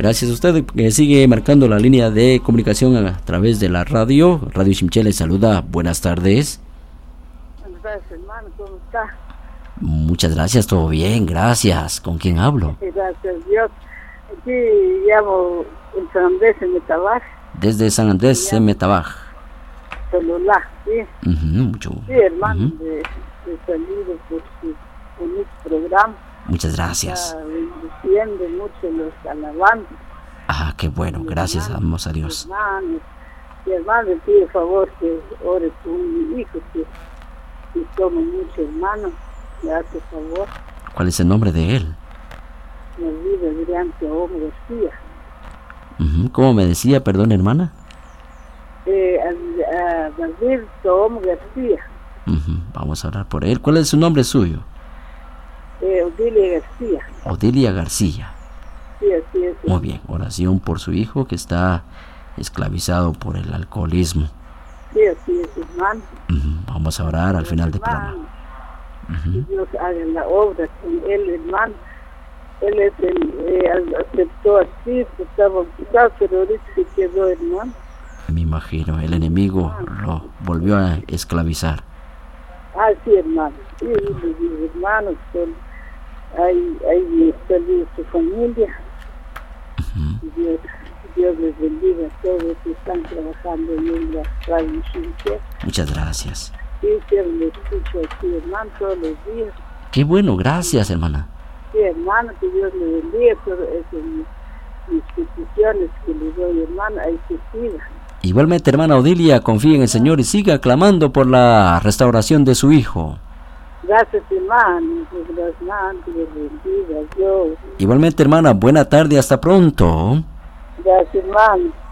Gracias a usted que sigue marcando la línea de comunicación a través de la radio. Radio Chimché le saluda. Buenas tardes. Buenas tardes, hermano. ¿Cómo está? Muchas gracias, todo bien, gracias. ¿Con quién hablo? Gracias a Dios. Aquí llamo en San Andrés, en Metabaj. Desde San Andrés, en Metabaj. Celular, sí. Mucho. Sí, hermano, de salido por su bonito programa. Muchas gracias. Está bendiciendo mucho los alabanzas. Ah, qué bueno, gracias, amamos a Dios. Mi hermano, le pido favor que ore por mi hijo, que tome mucho, hermano. Me hace favor. ¿Cuál es el nombre de él? Me olvido, Adrián Teomo García. ¿Cómo me decía, perdón, hermana? David Teomo García. Vamos a orar por él. ¿Cuál es su nombre suyo? Odilia García. Odilia García. Sí, así es. Muy bien, oración por su hijo que está esclavizado por el alcoholismo. Sí, así es, hermano. Vamos a orar al final del programa. Que Dios haga la obra con él, hermano. Él es aceptó así, estaba bautizado, pero ahorita se quedó, hermano. Me imagino, el enemigo lo volvió a esclavizar. Ah, sí, hermano. Sí, mis hermanos son, ahí perdido su familia. Dios les bendiga a todos que están trabajando en la radio Chimché. Muchas gracias. Sí, siempre lo escucho aquí, hermano, todos los días. Qué bueno, gracias, hermana. Sí, hermano, que Dios le bendiga. Todas esas mis peticiones que le doy, hermano, ahí que siga. Igualmente, hermana Odilia, confíe en el Señor y siga clamando por la restauración de su hijo. Gracias, hermano. Gracias, hermano, que les bendiga. Dios. Igualmente, hermana, buena tarde, hasta pronto. Gracias, hermano.